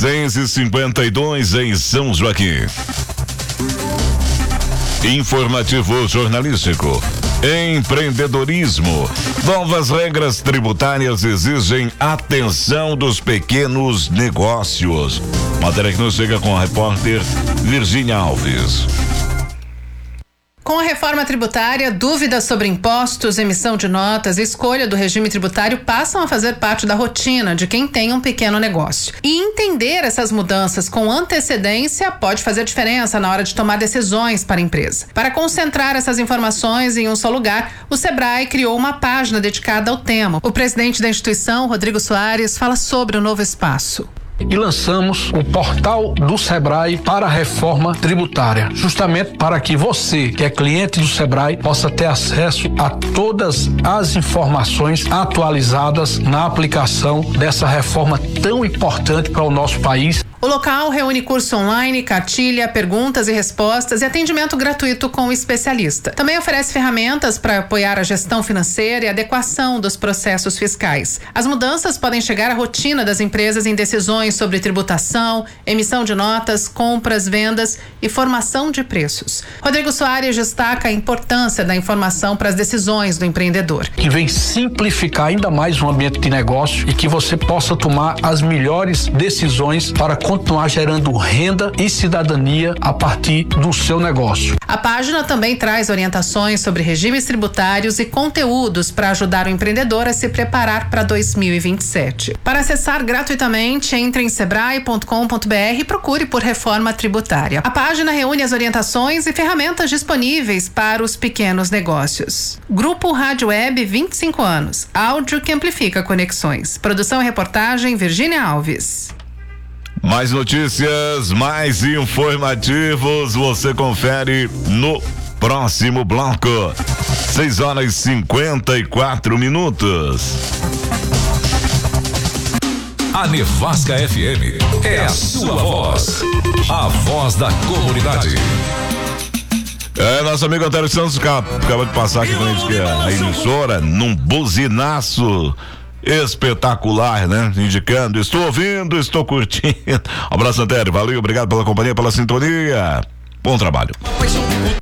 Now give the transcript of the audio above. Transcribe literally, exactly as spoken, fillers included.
dez e cinquenta e dois em São Joaquim. Informativo jornalístico. Empreendedorismo. Novas regras tributárias exigem atenção dos pequenos negócios. Matéria que nos chega com a repórter Virgínia Alves. Com a reforma tributária, dúvidas sobre impostos, emissão de notas e escolha do regime tributário passam a fazer parte da rotina de quem tem um pequeno negócio. E entender essas mudanças com antecedência pode fazer diferença na hora de tomar decisões para a empresa. Para concentrar essas informações em um só lugar, o Sebrae criou uma página dedicada ao tema. O presidente da instituição, Rodrigo Soares, fala sobre o novo espaço. E lançamos o portal do Sebrae para a reforma tributária, justamente para que você, que é cliente do Sebrae, possa ter acesso a todas as informações atualizadas na aplicação dessa reforma tão importante para o nosso país. O local reúne curso online, cartilha, perguntas e respostas e atendimento gratuito com o especialista. Também oferece ferramentas para apoiar a gestão financeira e adequação dos processos fiscais. As mudanças podem chegar à rotina das empresas em decisões sobre tributação, emissão de notas, compras, vendas e formação de preços. Rodrigo Soares destaca a importância da informação para as decisões do empreendedor. Que vem simplificar ainda mais o ambiente de negócio e que você possa tomar as melhores decisões para continuar gerando renda e cidadania a partir do seu negócio. A página também traz orientações sobre regimes tributários e conteúdos para ajudar o empreendedor a se preparar para dois mil e vinte e sete. Para acessar gratuitamente, entre em sebrae ponto com ponto br e procure por reforma tributária. A página reúne as orientações e ferramentas disponíveis para os pequenos negócios. Grupo Rádio Web, vinte e cinco anos. Áudio que amplifica conexões. Produção e reportagem, Virgínia Alves. Mais notícias, mais informativos, você confere no próximo bloco. seis horas e cinquenta e quatro minutos. A Nevasca F M é a sua voz, a voz da comunidade. É, nosso amigo Antônio Santos acabou de passar aqui com a gente, que é a emissora, num buzinaço espetacular, né? Indicando, estou ouvindo, estou curtindo. Abraço, Antônio, valeu, obrigado pela companhia, pela sintonia. Bom trabalho.